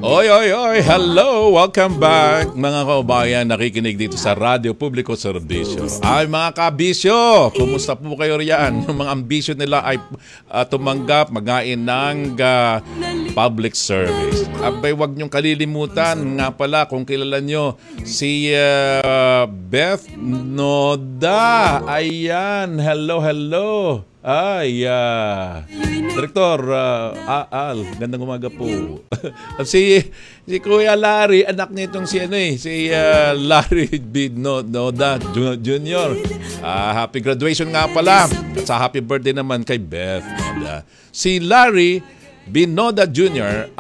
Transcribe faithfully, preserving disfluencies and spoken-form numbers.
Oy, oy, oy! Hello! Welcome back, mga kaubayan nakikinig dito sa Radyo Publiko Serbisyo. Ay, mga kabisyo! Kumusta po kayo riyan? Yung mga ambisyon nila ay uh, tumanggap, magain ng uh, public service. Abay, wag niyong kalilimutan nga pala kung kilala nyo si uh, Beth Noda. Ayan! Hello, hello! Ay, uh, Direktor uh, Al, gandang umaga po. si si Kuya Larry, anak nitong si ano eh, si uh, Larry B. Noda Junior Uh, happy graduation nga pala. At sa happy birthday naman kay Beth Noda. Si Larry B. Noda Junior